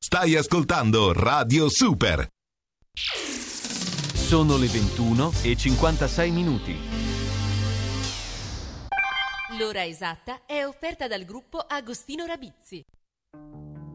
Stai ascoltando Radio Super. Sono le 21:56. L'ora esatta è offerta dal gruppo Agostino Rabizzi.